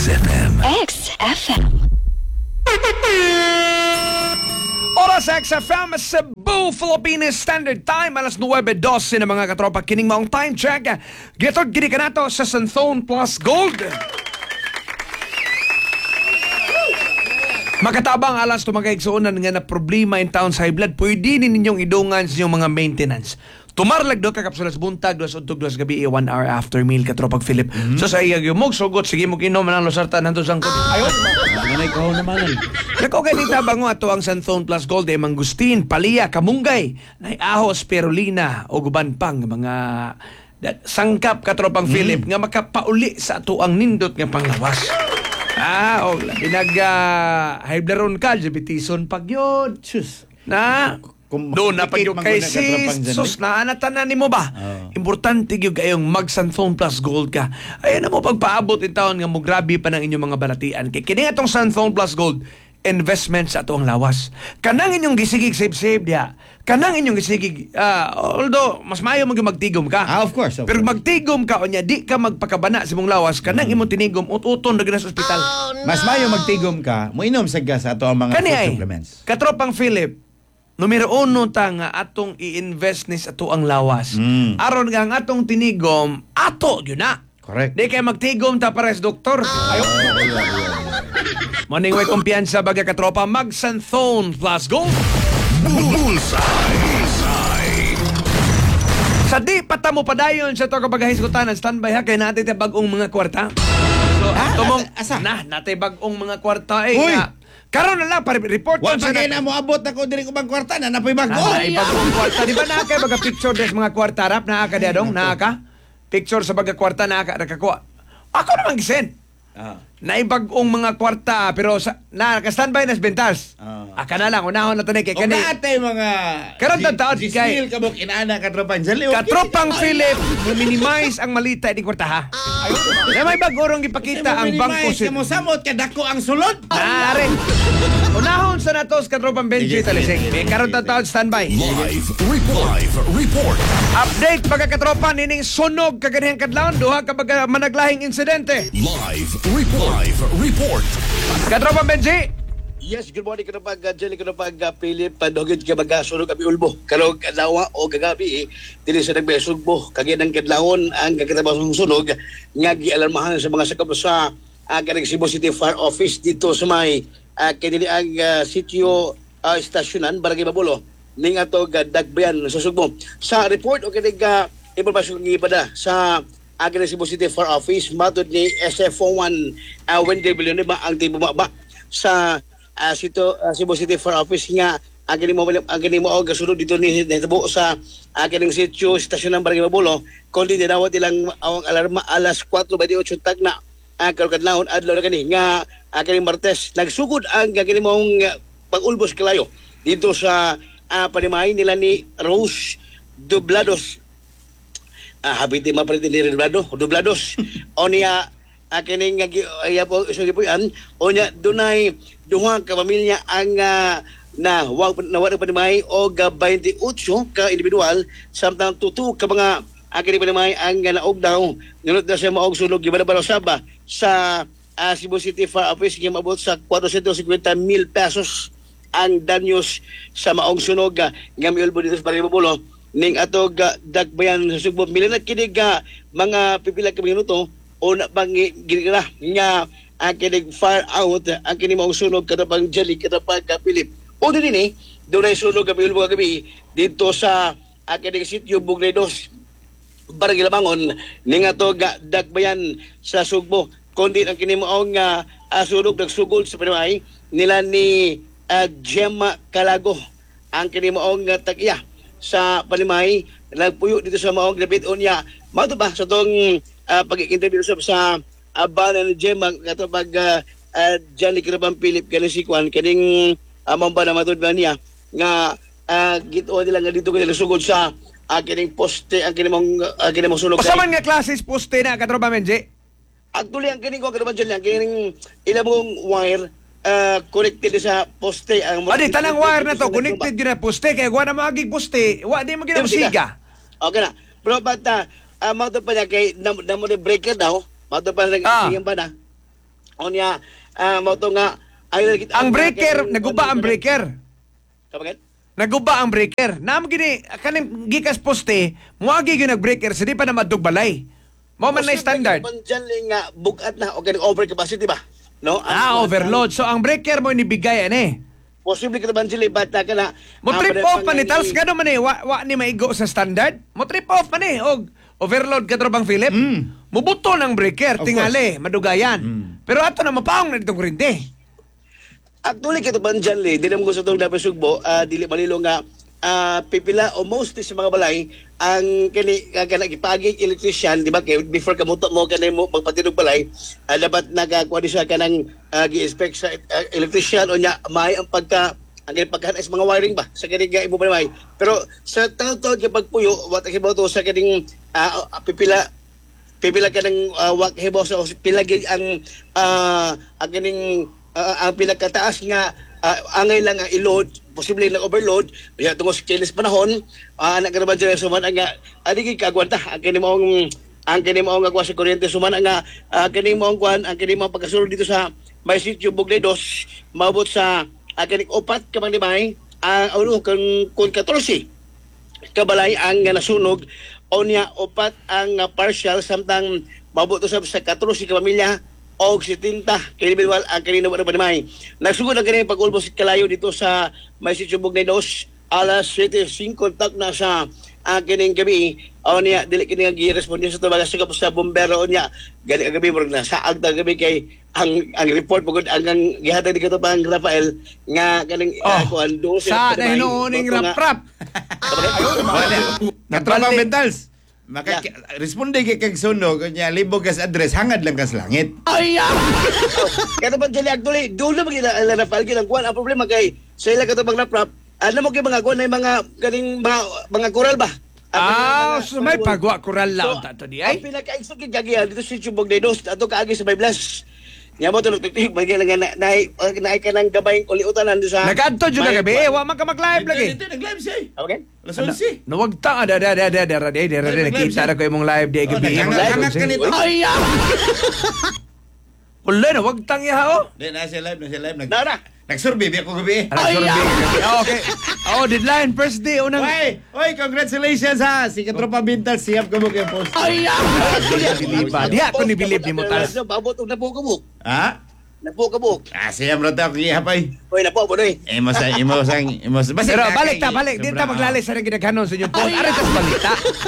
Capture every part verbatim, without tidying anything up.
X F M. X F M. Oras sa X F M, Cebu, Philippines Standard Time, alas nuwebe twelve na mga katropa. Kining maong time check. Gitod kini ka nato sa Santhone Plus Gold. Makatabang alas tumagaigsuunan nga na problema in town sa high blood, pwede ni ninyong idungan sa inyong mga maintenance. Tumarlag do ka kapsulas buntag, dos untog dos gabi, one hour after meal, katropag Philip. Mm-hmm. So sa iya yung sugot, sige mo kinom ng losartan nanto sang kod. Ayo. Nanay ko naman. Nako kay ni tabango ato ang Santhone Plus Gold ay mangustin, palia, kamunggay, nay ahos, spirulina o guban pang mga that, sangkap katropang mm. Philip nga makapauli sa ato ang nindot nga panglawas. Ah, o pinag uh, high blood ka, jabitison pag yun. Sus. Na doon na pag yung kay sis, sus, naanatanan ni mo ba? Oh. Importante yung kayong mag Santhone Plus Gold ka. Ayan na mo pagpaabot in taon nga mo grabe pa ng inyong mga balatian. Kaya kini atong Santhone Plus Gold, investment sa atong lawas. Kanang inyong gisigig save-save diya. Kanang inyong gisigig, uh, although mas maayo mag magtigom ka. Ah, of course. Of Pero course. magtigom ka, o niya, di ka magpakabana sa mong lawas, kanang imong tinigom, ut-uton na sa ospital. Oh, no. Mas mayo magtigom ka, mo inom sa gas ato ang mga Kani food ay, supplements. katropang Philip, numero uno ta nga atong i-invest ni sa ato ang lawas. Mm. Aron nga ang atong tinigom, ato yun na. Correct. Di kay magtigom ta para sa doktor. Ayaw. Morning way kumpiyansa baga katropa, mag Santhone Plus Gold. Bullseye. Sa di patamo padayon sa to kapag hisgutanan, standby ha kay natin ta bagong mga kwarta. So, Ah, tumong asa? na natay bagong mga kwarta eh. Uy! Nga, karon na lang para report Wa on pa sa kay na mo abot ako diri ko bang kwarta na napoy bago. Ah, ibang kwarta. Di ba na kay baga picture des mga kwarta rap na ka diadong na ka? Picture sa baga kwarta na ka nakakuha. Ako naman gisend. Ah. Naibagong mga kwarta pero sa na ka-standby nas bentas. Ah. Aka na lang unahon na tanay kay O kani. atay mga Karon G- taon, G- kay- Gisnil ka mo kinana ka tropan jali. Katropang Philip, minimize ang malita di kwarta ha. Na may bagorong ipakita ang bangko si mo samot ka dako ang sulod. Nare. Unahon sa natos katropang Benji Sige, talisig. sige, May sige, karon sige. taon standby. Live report. Live report. Update pagkakatropa nining sunog kaganihang kadlawon duha ka baga managlahing insidente. Live report. Live report. Katropang Benji. Yes, good morning kada pag Jelly kada pag uh, Philip padogit ka magasunog abi ulbo. Karog adlaw o kagabi eh, dili sa nagbesugbo kagay ng kadlawon ang kagatabang sunog nga gialarmahan sa mga sakop sa uh, kanang Cebu City Fire Office dito sa may uh, kini ang uh, sitio uh, stasyonan Barangay Babulo ning ato dagbayan sa Sugbo. Sa report o kini uh, impormasyon nga ipada sa Agri Cebu City Fire Office matod ni S F O one uh, Wendy Villanueva ang tibumaba sa uh, sito uh, Cebu City Fire Office nga ang kini mo ang kini mo og gasunod dito ni nahitabo sa uh, kining sitio stasyon ng Barangay Babulo kundi dinawat ilang awang alarma alas four twenty-eight tag na ang uh, kadlawon adlaw na kani nga uh, kining Martes nagsugod ang uh, kini mong uh, pag-ulbos kalayo dito sa uh, panimay nila ni Rose Doblados. Ah, habiti mapalit ni Redoblado, Doblados. O niya, akining nga iya po so gipuyan, o niya dunay duha ka pamilya ang uh, na wag na wala pa ni o twenty-eight ka individual samtang tutu ka mga akini pa ni ang uh, naog daw ngunit na siya maog sulog gibala Saba sa uh, Cebu City Fire Office nga maabot sa four hundred fifty mil pesos ang danyos sa maong sunog uh, nga miulbo dito sa Barangay Babulo ning ato ga dagbayan sa Sugbo milina kini ga mga pipila ka minuto o na bang ginira nga ang kinig fire out ang kini maong sunog kada pang Jelly kada pang Philip o din ni dunay sunog gabi ulbo gabi dito sa ang kinig sitio Bugredos Barangay Labangon ning ato ga dagbayan sa Sugbo kundi ang kini maong nga uh, sunog nagsugod sa panimay nila ni uh, Gemma Calago ang kini maong uh, tag-iya sa Palimay nagpuyo dito sa maong grabit unya mato ba sa tong uh, pag-interview sa sa abana ni Gemma kato pag uh, uh, Johnny Kirabang Philip kaning si Kwan kaning uh, mamba na matud ba niya nga uh, gito nila nga dito kanila sugod sa uh, kining poste ang kining mong uh, kining mong sulog Usaman nga klases poste na katropa Benji. actually ang kining ko kada Jelly ang kining ilang wire uh, connected sa poste ang Adi tanang wire na to connected gyud na poste kay wa na magig poste, wa di mo gyud siga. Okay na. Pero bata, uh, mauto pa niya kay namo ni breaker daw, mauto pa Ah. na ba na. O niya, ah, mo to nga, ay, Ang breaker, naguba ang breaker. Kabagan? Naguba ang breaker. Naam gini kaning gikas poste, muagi gyud nag-breaker sa di pa na madugbalay. Mo man na standard. Diyan nga, bugat na, o ganang over capacity ba? No? Ah, Ang- overload. So ang breaker mo inibigay ani. Posible ka naman sila, bata ka na. Mo ah, trip pare- off man ni pang- tals gano man eh wa, wa ni maigo sa standard. Mo trip off man eh og overload ka bang Philip? Mm. Mubuto ng breaker Of tingali madugayan. Pero ato na mapaong na ditong kuryente. Actually, kito ba dyan, li, di naman gusto itong dapat sugbo, ah, dili malilo nga, ah, pipila o mostly sa mga balay, ang kani, uh, kanagipagig electrician, di ba, kay before kamuto mo, kanay mo, magpatinog balay, ah, dapat nakakuha di siya kanang uh, gi-inspect sa ah, electrician o niya, may ang pagka, ang pagkahanas mga wiring ba, sa kaning nga ibo balay. Pero sa taon-taon kay pagpuyo, what hibaw to sa kaning ah, ah, pipila, pipila ka ng uh, wak hibaw sa pilagi ang uh, ang kaning uh, ang pinakataas nga uh, angay lang nga i-load, posible na overload, kaya tungod sa kilis panahon, uh, anak ka naman dyan suman nga, adigig kagwanta, ang kini mong ang kini mong nga sa kuryente suman nga, uh, kini mong kwan, ang kini mong pagkasulod dito sa may sitio Bugledos, maabot sa ang kini upat ka limay, ang uh, kung kung katorse kabalay ang nga nasunog o niya upat ang uh, partial samtang mabuto sa sa katorse ka pamilya o sitinta individual ang kanino ba naman. Nagsugod ang kanino pag-ulbos kalayo dito sa may sitio Bugledos alas siyete singko tak na sa ang kining gabi o niya dili kini nga gi-responde sa tubaga sa kapos sa bombero o niya gali ang gabi murag na sa agta gabi kay ang ang report pagod ang ang gihatag di kato pa ang Rafael nga kaning Oh, uh, kuan dose sa nahinuuning rap-rap. Katrapang mentals. Maka Yeah. responde kay kag sunog nya libog kas address hangad lang kas langit. Ay, ah! Kaya pa dyan, actually, doon na magiging ang Rafael kinang kuhan. Ang problema kay, sa ila ka ito mag-rap-rap, ano mo kayo mga kuhan na yung mga, ganing mga, mga koral ba? Ah, Ang- so may mga- pagwa kural lang So, tato di Ang ay. pinaka-exotic kagihan dito sa Chubog de Dos, ato kaagi sa may blast. Nga mo tulog tiktik, bagay lang na naay naay ka ng gabayng uliutan nando sa. Nag-adto jud ka gabi, eh, wa man ka mag-live lagi. Ito nag-live siya. eh. Okay? Alas onse. Nawag ta da da da da da da da da da nakita na ko imong live di Oh, gabi. naghangat ka nito. Ay. Wala na wag tang ya oh. Di na siya live, na siya live. Nag Nara. Nag-survey ako gabi. Alas survey gabi. Ah, okay. Oh, deadline first day unang. Oy, oy, congratulations ha. Si Katropa Bintal siyap ko mo kay post. Ay. Biliba. Diha ko ni bilib ni mo tas. Babot og napukabuk. Ha? Napukabuk. Ah, siyam ra ta kay hapay. Oy, napo mo doy. Imo sa imo sang imo sa basta Pero balik ta, balik. Di ta maglalay sa ginaghanon sa inyong post. Aray tas balita.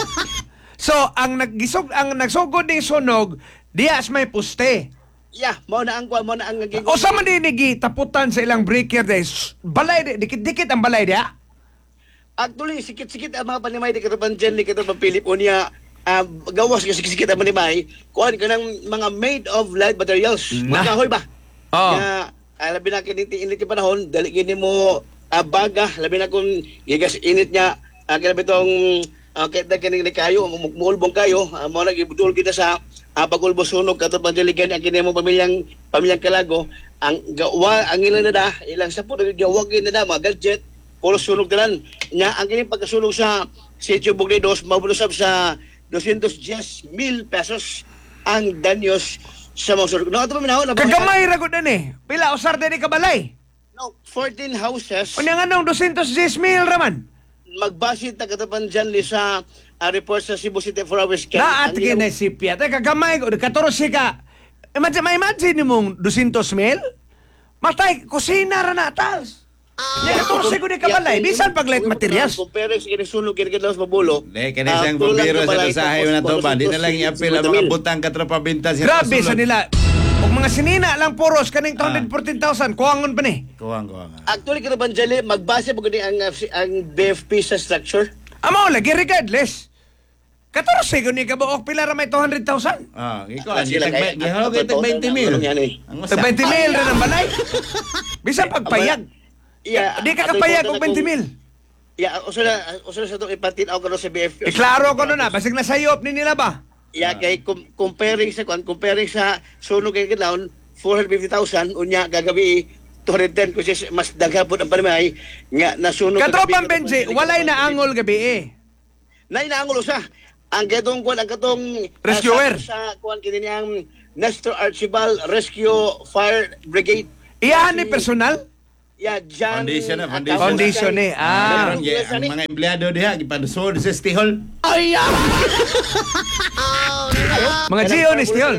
So, ang naggisog ang nagsugod ning sunog, diha sa may poste. Yeah, mo na ang kuan mo na ang naging. O sa man din nigi taputan sa ilang breaker day. Balay di- dikit-dikit ang balay diha. Actually, sikit-sikit ang mga panimay di kato Jen, di kato Philip o niya uh, gawas ka sikit-sikit ang panimay. Kuhan ka ng mga made of light materials. Na. Mga kahoy ba? Oh. Na, uh, labi na kiniti-init yung panahon, dali kini mo uh, baga, labi na kung gigas init niya, uh, kaya itong uh, kahit na kining kayo, muulbong kayo, uh, mo nag-ibudol kita sa uh, pag-ulbos sunog, kato panjaligan, ang kini mo pamilyang, pamilyang kalago, ang gawa, ang ilang na da, ilang sa po, gawagin na da, mga gadget, puro sunog talan. Nya ang kini pagkasunog sa Sitio Bugledos, mabulusab sa doscientos diez mil pesos ang danyos sa mga sunog. No, ato paminaw na Kagamay ra gud ani. Pila usar din ka balay. No, fourteen houses. Unya nga nang doscientos diez mil raman. Magbasit na katapan dyan li sa uh, report sa Cebu City for Hours. Na at kina sipya. Tay kagamay ko katorse ka. Imagine, may imagine mong doscientos mil? Matay kusina ra na tals. Ya katorse ko ni kabalay. Bisan pag light materials. Kumpere sa kinisunog, kinigalaw sa mabulo. Di kani sang bombero sa usahay na to ba. Di na lang i-appeal ang mga butang Katropa Bintal. Grabe sa nila. Og mga sinina lang puros kaning two hundred fourteen thousand kuangon pa ni. Kuwang kuwang. Actually, kaya ba dyan li, magbase mo gani ang, uh, si- ang B F P sa structure? Amo lagi regardless. katorse ko ni kabuok pila ra may two hundred thousand. Ah, ikaw Ah, ang sila gitag kay- gihalo kay tag twenty mil. Ano yan eh? Ang Tag twenty mil rin ang balay. Bisa pagpayag. Yeah, Di ka ato kapayag ipon og na twenty kung- mil. Yeah, uso na, uso na sa itong ipatinaw ko sa B F P. Iklaro ko na na, basig na sayop ni nila ba? Yeah, kay com- comparing sa kwan, comparing sa sunog kay Kidlaon, four hundred fifty thousand, unya gagabi two hundred ten kasi mas daghapon ang panimay nga nasunog. Katropang Benji, walay na angol gabi eh. Nay naangulo sa ang katong kwan ang katong Rescuer. uh, sa, sa kwan kini niyang Nestor Archibald Rescue Fire Brigade. Iyan ni personal? Yeah, Jan. Foundation na, ah, foundation. Foundation eh. Ah. Meron, yeah, ang mga empleyado diha gipadusod sa stihol. Ay, ah! Mga G O ni Stihol.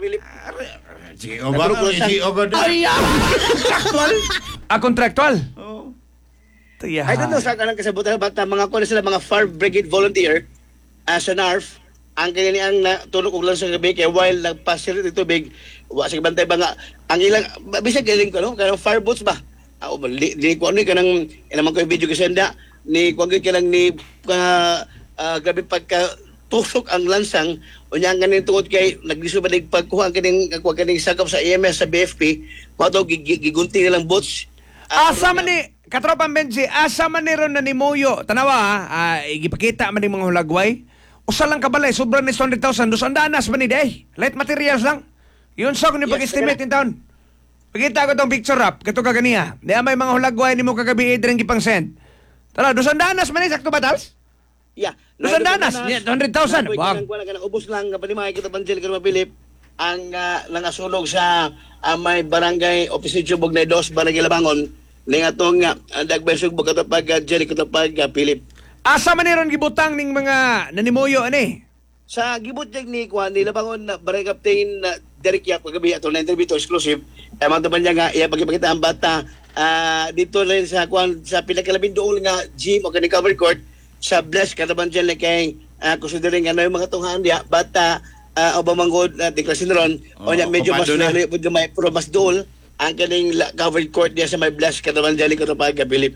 G O ba? G O ba? Ay, ah! Kontraktual? Ah, kontraktual? Oh. Tiyahan. I don't know sa kanang kasabutan bata mga kuno sila mga Fire Brigade volunteer as uh, sa N A R F ang kini ang natulog og lang sa gabi kay while nagpasir dito big wa sa bantay ba nga ang ilang bisag galing ko no kanang fire boats ba ah oh, di, di ko ni kanang naman ko video kasi nda ni kuwag ka lang ni uh, uh, grabe pagka tusok ang lansang unya ang ganin tungod kay nagdiso ba nig pagkuha kaning kuwag kaning sakop sa E M S sa B F P mo to gigunti nilang boats. Asa man ni Katropang Benji, asa man ni ron na ni Moyo. Tanawa ha, ah, igipakita man ni mga hulagway. Usa lang kabalay, sobrang ni two hundred thousand, dos andanas man ni day. Light materials lang. Yun sa kung Yes, pag-estimate in town. Pakita ko tong picture rap, kato kaganiya. Di may mga hulagway ni mo kagabi idring gipang send. Tara, dos andanas man ni, sakto ba tals? Yeah. Dos andanas, yeah, two hundred thousand. Wag. Wag. Kanang ubos lang kapag may kita Banjel ka mapilip ang uh, nangasulog sa uh, may barangay Opisyo Bugnay dos Barangay Labangon ning atong uh, dagbesog pagkatapag uh, Jerry katapag uh, Philip. Asa man ni ron gibutang ning mga nanimoyo ani? Sa gibot jag ni Kwan ni Labangon na Barangay Captain uh, Derek Yap kagabi ato na interview to exclusive ay man man niya nga iya pagipakita ang bata uh, dito rin sa Kwan sa pinakalabing dool nga gym o kani covered court sa Bless kataban dyan kay uh, considering ano yung mga tunghaan diya bata uh, o bamanggod uh, deklasin ron o niya medyo mas lalo po gamay pero mas dool ang kaning covered court diya sa may Bless kataban dyan katapag Philip.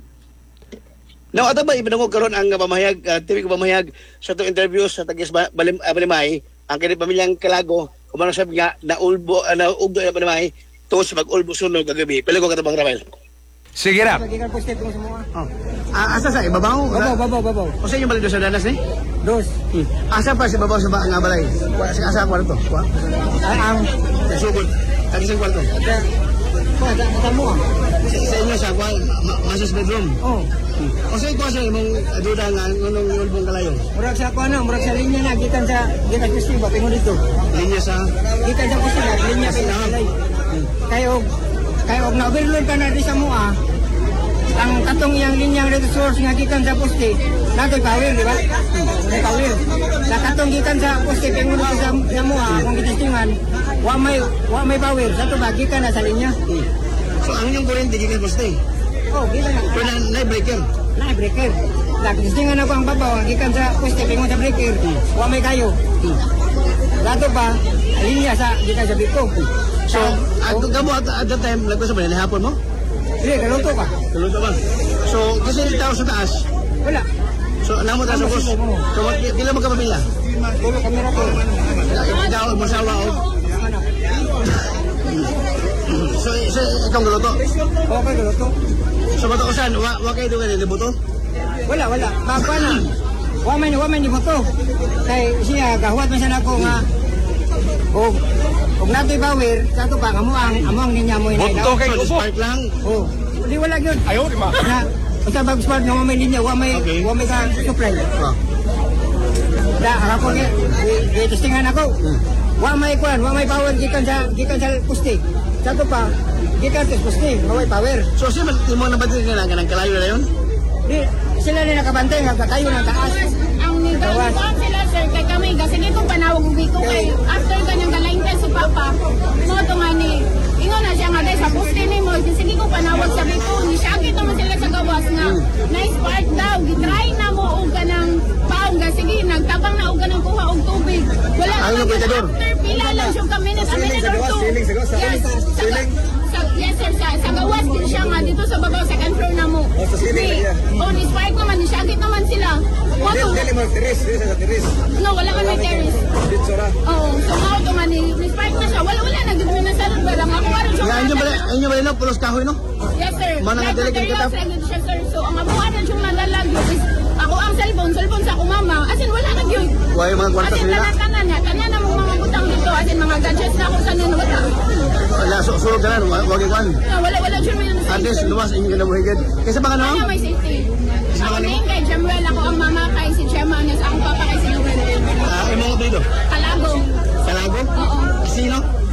Now, ato ba ibinangog karon ang pamahayag, uh, tibig pamahayag sa itong interview sa Tagis Balim, uh, Balimay, ang kanyang pamilyang Kalago, kumano sabi nga, na ulbo, uh, na ugdo na Balimay, to sa mag-ulbo sunog kagabi. Pala ko katabang Rafael. Sige rap. Oh. Ah, asa sa ibabaw? Babaw, babaw, babaw. O sa inyo balik sa danas ni? Dos. Hmm. Asa pa sa babaw sa ba nga balay? Wa- Sa asa kwarto? Wa? Ah, ang Sugod. Tagis ang kwarto. kuha sa kamo. Sa, sa inyo sa kwan, ma- master's bedroom. Oh. O sa ikaw sa imong duda nga ngunong ulbong kalayo? Murag sa kuha na, murag sa linya na gikan sa gikan kusti ba pingon dito. Linya sa Gikan sa kusti na linya kay nalay. Kayo kayo og na-overload ka na di sa mua. Ang katong iyang linyang red source nga gikan sa poste, natoy power, di ba? May power. Sa katong gikan sa poste pingon dito sa sa mua, kung gitistingan, wa may wa may power. Sa to ba gikan na sa linya. So ang inyong kuryente gikan poste. Oh, gikan na. Pero na, na breaker. Na breaker. Nagdistingan ako ang babaw, gikan sa pweste pingon sa breaker. Wa may kayo. Lato pa, linya sa gikan sa biko. So, at kamo at, at that time, nagpasa ba na hapon mo? Dili, kaluto ka. Tulog ka ba? So, kasi yung tao sa taas. Wala. So, alam mo taas sa bus. So, what- pila magkapamilya? Ulo kamera ko. Ikaw, masawa o. Anak. So, so ikaw galuto. Okay, kaluto. So, bato ko saan? Wa, wa kayo doon kanila buto? Wala, wala. Baka na. Wa man, wa man ni moto. Kay siya, gahuat man siya nako nga. Og, og nato'y power, kato pa, amo ang, amo ang ninya mo inay Bunto kay So, upo. spark lang. Oh, di wala yun. Ayaw, di ba? Na, basta bag smart nga wa may linya, wa may, Okay. wa may ka supply. Ah. Da, ako ni, di testingan ako. Wa may kwan, wa may power gikan sa gikan sa pusti. Sato pa, gikan sa pusti, wa may power. So, siya, mo na ba din ka ng kalayo na yun? Di sila rin nakabantay nga kayo ng taas. Ang nigawan sila sir kay kami kasi dito panawag ubi ko kay after kanyang galaintan si Papa mo to nga ni ingon na siya nga dahil sa poste ni mo sige ko panawag sabi ko ni siya kita mo sila sa gawas nga nice part daw gitry na mo og kanang paong ga sige nagtabang na og kanang kuha og tubig wala Ano naman ba ito, Dor? after pila lang siya kami na kami na dito yes sa, sa, yes sir sa, sa gawas din siya nga dito sa babaw second floor na mo oh ni spark naman ni siya kita man sila Wato. No, wala man may terrace. Oo, so nga ito nga ni ni Spike na siya. Wala, wala, nagdumi na sa loob. Wala, ako aron siya. Nga, inyo ba, inyo ba no? Pulos kahoy, no? Yes, sir. Mana nga Like dili kang materials, katap? like yun siya, sir. So, ang abuhan na siyang nadalag is, ako ang cellphone, cellphone sa ako mama. As in, wala na yun. Wala yung mga kwartas As in, nila. tanan-tanan niya. Tanan na mong mga butang dito. As in, mga gadgets na ako sa nino. Wala. Wala, so, sulog ka na, wag wag ikwan. Ah, Wala, wala siya may At least, lumas, inyo kinabuhigid. Kaysa baka no? Ano may safety? Ako ano? name kay Jamuel. Ako ang mama kay si Chema. Sa akong papa kay si Noel. Ah, imong apelido? Kalago. Kalago? Oo. Sino?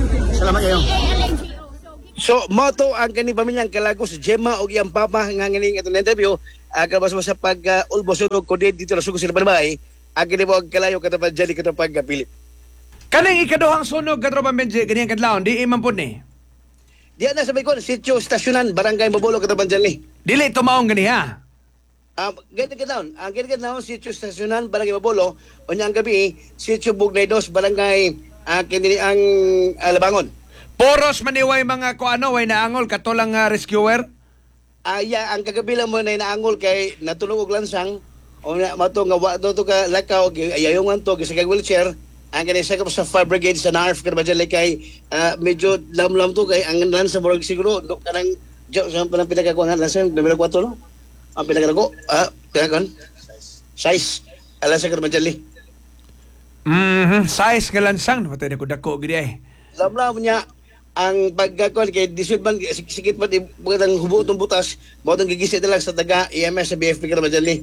Salamat kayo. A L N G O. So, So, moto ang kani pamilyang kalagos Gemma og iyang papa nga nganing atong interview aga mas sa pag uh, ulbo sunog ko dito ra sugo sila panabay aga ni mo kalayo katapad jali katapad Philip. Kaning ikaduhang sunog katropa Benji ganyan kadlawon di iman pud ni. Diya na sabay ko sitio stasyonan barangay Mabolo katapad jali. Dili tumaong gani ha. Um, ganito ka down. Ang ganito ka down, sitio stasyonan, barangay Mabolo, o niyang gabi, sitio Bugnay dos, barangay uh, kini ang uh, Labangon. Poros maniway mga kuano way naangol katulang uh, rescuer. Ah, yeah, ang kagabi lang mo na inaangol kay natulog og lansang, o na mato nga wa to ka lakaw, ayayungan to, sa wheelchair, ang kanisa ko sa fire brigade sa N A R F, kada ba kay uh, medyo lam-lam to, kay ang lansang morag siguro, do, kanang, jo, sa panang pinagkakuan, lansang, numero four, no? Ang pinagkakuan, ah, pinagkakuan, size, alas sa Karmadjali. Mhm, size nga lansang patay na ko dako gidi ay. Lam-lam niya, ang pagkakuan kay disud man sikit man ang hubotong butas mo tong gigisit lang sa taga E M S sa B F P Karmadjali.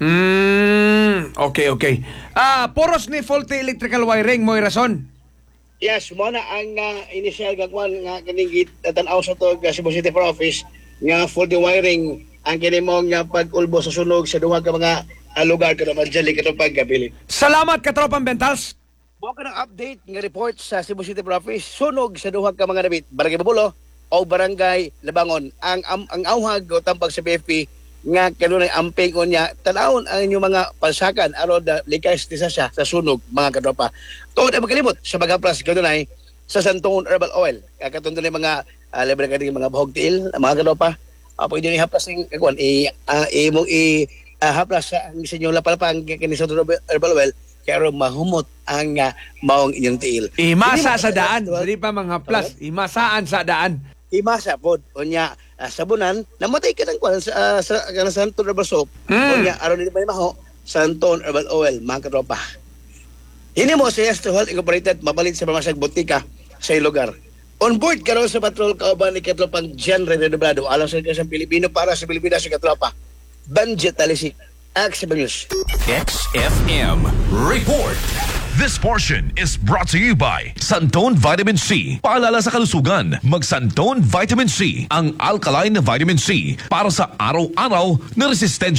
Hmm, okay, okay. Ah, poros ni faulty electrical wiring mo rason. Yes, mo na ang uh, initial gagwan nga kaning tan-aw sa to Cebu City for Office nga full the wiring ang kini mo nga pag-ulbo sa sunog sa duha ka mga uh, lugar Karmadjali katong pagkabili. Salamat katropang Bentals. Mo ka ng update nga report sa Cebu City Province sunog sa duha ka mga nabit barangay Babulo o barangay Labangon ang ang, ang awhag o tampag sa B F P nga kanunay amping niya tanawon ang inyong mga palsakan aron da likas tisa siya sa sunog mga katropa. Tuod ay magkalimot sa magaplas kanunay sa Santon Herbal Oil kakatundo ni mga uh, libre ka mga bahog tiil mga katropa uh, pwede ni haplas ning kuan i uh, i mo i uh, haplas sa ang inyong lapalapang kini sa Santon Herbal Oil kaya mahumot ang uh, maong inyong tiil. Imasa sa daan, dili pa mga plus. Imasaan sa daan. Imasa pod unya uh, sabunan namatay ka ng kwan sa uh, sa uh, Santon Herbal Soap. Mm. Unya aron dili pa maho Santon Herbal Oil mga katropa. Hini mo sa Yes to Health Incorporated mabalit sa mga botika sa lugar. On board karon sa patrol kauban ni katropang Jan Redoblado alang sa kasang Pilipino para sa Pilipinas sa katropa. Banjit Talisik. Action News. X F M Report. This portion is brought to you by Santon Vitamin C. Paalala sa kalusugan, mag Santon Vitamin C, ang alkaline na vitamin C para sa araw-araw na resistensya.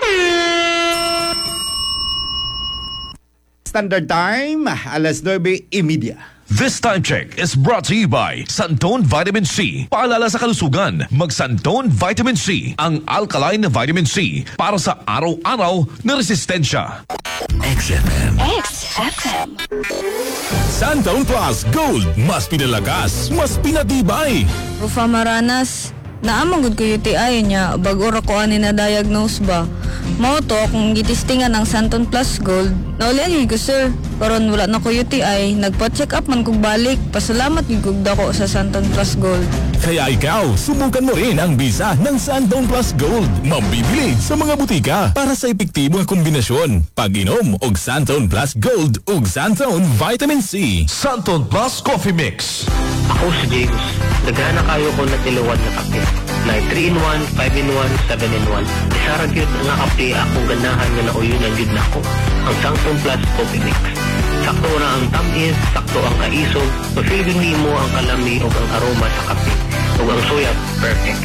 Standard Time, alas nuebe y media. This time check is brought to you by Santon Vitamin C. Paalala sa kalusugan, mag Santon Vitamin C, ang alkaline na vitamin C para sa araw-araw na resistensya. X F M. X F M. Santon Plus Gold, mas pinalakas, mas pinatibay. Rufa Maranas, naamang ko U T I niya, bago ra ko ani na diagnose ba. Mao to akong gitistingan ng Santon Plus Gold. Naulian yun ko sir, karon wala na ko U T I, nagpa-check up man kog balik. Pasalamat yun kog dako sa Santon Plus Gold. Kaya ikaw, subukan mo rin ang bisa ng Santon Plus Gold. Mabibili sa mga butika para sa epektibong kombinasyon. Pag-inom og Santon Plus Gold ug Santon Vitamin C. Santon Plus Coffee Mix. Ako si James. Nagana kayo ko na tiluwad na kape. Na three in one, five in one, seven in one. Isara gyud nga kape akong ganahan nga nauyon gyud nako. Ang Santon Plus Coffee Mix. Sakto na ang tamis, sakto ang kaisog, mafeel nimo ang kalami o ang aroma sa kape. O ang soya, perfect.